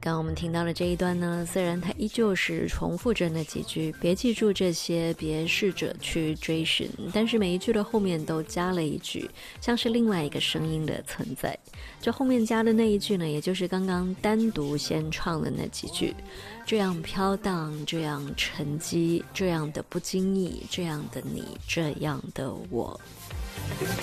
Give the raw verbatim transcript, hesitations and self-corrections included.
刚刚我们听到的这一段呢，虽然它依旧是重复着那几句别记住这些，别试着去追寻，但是每一句的后面都加了一句像是另外一个声音的存在。这后面加的那一句呢，也就是刚刚单独先唱的那几句，这样飘荡，这样沉积，这样的不经意，这样的你，这样的我。